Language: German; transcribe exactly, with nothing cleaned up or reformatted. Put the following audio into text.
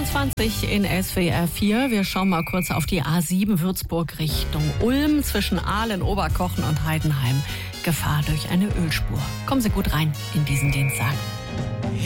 zweiundzwanzig in S W R vier. Wir schauen mal kurz auf die A sieben Würzburg Richtung Ulm zwischen Aalen, Oberkochen und Heidenheim. Gefahr durch eine Ölspur. Kommen Sie gut rein in diesen Dienstag.